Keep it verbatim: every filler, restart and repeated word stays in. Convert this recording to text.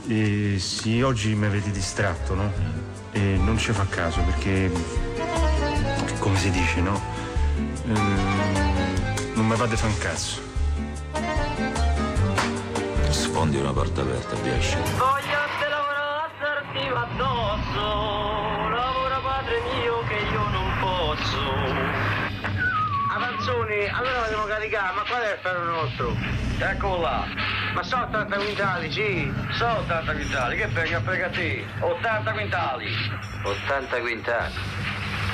Eh, sì, oggi mi avete distratto, no? E non ci fa caso perché, come si dice, no? Ehm, non mi fate fa un cazzo. Sfondi una porta aperta, Biasci. Voglio te lavorare assertivo addosso, lavora padre mio che io non posso. Avanzoni, allora dobbiamo caricare, ma qual è il ferro nostro? Eccolo là. Ma sono ottanta quintali, sì. Sono ottanta quintali, che frega, frega te? ottanta quintali. ottanta quintali.